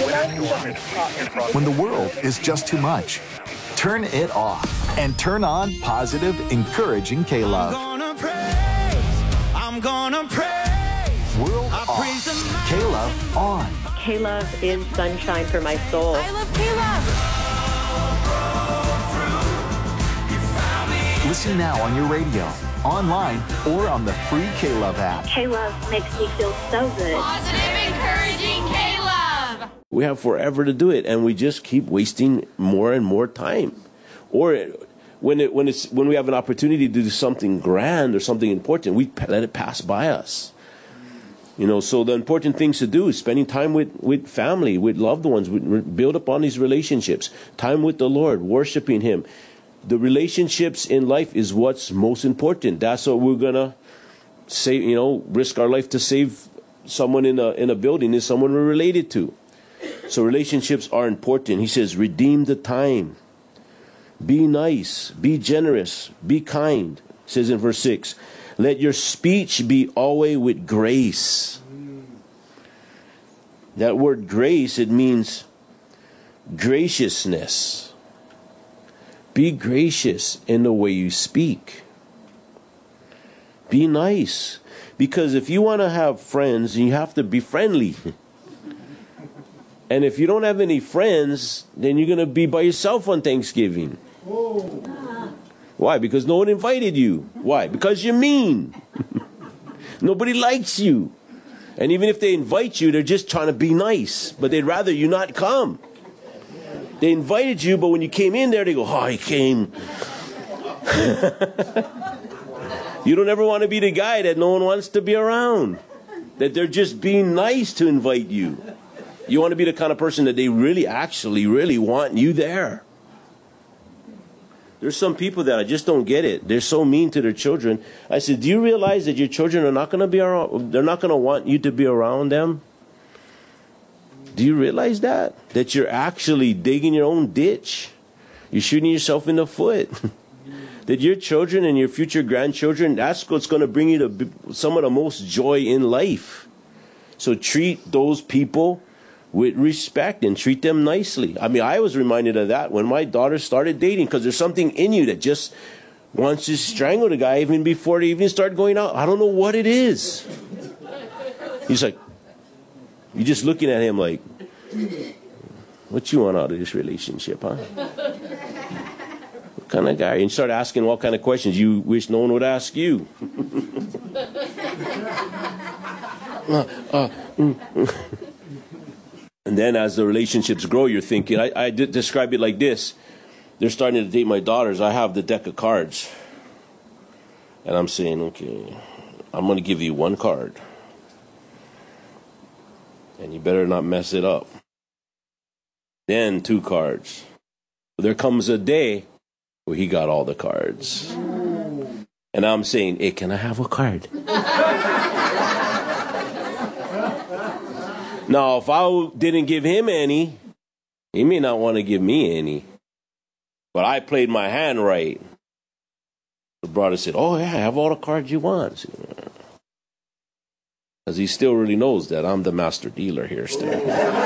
When the world is just too much, turn it off and turn on positive, encouraging K-Love. I'm gonna praise. World off, K-Love on. K-Love is sunshine for my soul. I love K-Love. Listen now on your radio, online, or on the free K-Love app. K-Love makes me feel so good. Positive, encouraging K-Love. We have forever to do it, and we just keep wasting more and more time. Or when we have an opportunity to do something grand or something important, we let it pass by us. So the important things to do is spending time with family, with loved ones, build upon these relationships, time with the Lord, worshiping Him. The relationships in life is what's most important. That's what we're gonna say. Risk our life to save someone in a building is someone we're related to. So relationships are important. He says, redeem the time. Be nice. Be generous. Be kind. It says in verse 6, let your speech be always with grace. That word grace, it means graciousness. Be gracious in the way you speak. Be nice. Because if you want to have friends, you have to be friendly. And if you don't have any friends, then you're going to be by yourself on Thanksgiving. Why? Because no one invited you. Why? Because you're mean. Nobody likes you. And even if they invite you, they're just trying to be nice. But they'd rather you not come. They invited you, but when you came in there, they go, oh, he came. You don't ever want to be the guy that no one wants to be around. That they're just being nice to invite you. You want to be the kind of person that they really want you there. There's some people that I just don't get it. They're so mean to their children. I said, do you realize that your children are not going to be around? They're not going to want you to be around them? Do you realize that? That you're actually digging your own ditch. You're shooting yourself in the foot. That your children and your future grandchildren, that's what's going to bring you to some of the most joy in life. So treat those people with respect and treat them nicely. I mean, I was reminded of that when my daughter started dating, because there's something in you that just wants to strangle the guy even before they even start going out. I don't know what it is. He's like, you're just looking at him like, what you want out of this relationship, huh? What kind of guy? And you start asking what kind of questions you wish no one would ask you. And then as the relationships grow, you're thinking, I did describe it like this. They're starting to date my daughters. I have the deck of cards. And I'm saying, okay, I'm going to give you one card. And you better not mess it up. Then 2 cards. There comes a day where he got all the cards. And I'm saying, hey, can I have a card? Now, if I didn't give him any, he may not want to give me any. But I played my hand right. The brother said, oh, yeah, have all the cards you want. Because he still really knows that I'm the master dealer here still.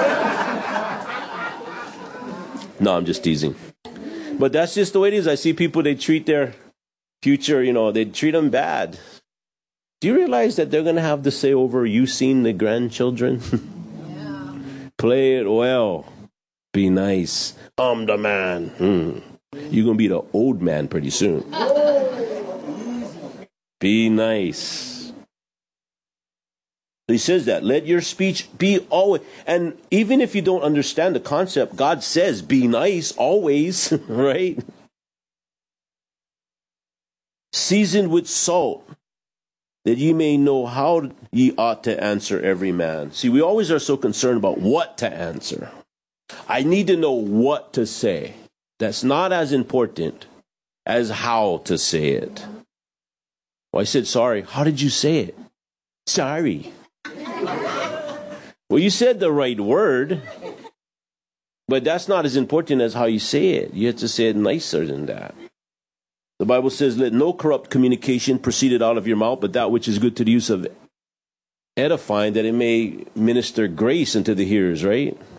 No, I'm just teasing. But that's just the way it is. I see people, they treat their future, they treat them bad. Do you realize that they're going to have to say over, you seen the grandchildren? Yeah. Play it well. Be nice. I'm the man. You're going to be the old man pretty soon. Be nice. He says that, let your speech be always, and even if you don't understand the concept, God says be nice always, right? Seasoned with salt, that ye may know how ye ought to answer every man. See, we always are so concerned about what to answer. I need to know what to say. That's not as important as how to say it. Well, I said, sorry. How did you say it? Sorry. Well, you said the right word, but that's not as important as how you say it. You have to say it nicer than that. The Bible says, let no corrupt communication proceed out of your mouth, but that which is good to the use of edifying, that it may minister grace unto the hearers, right?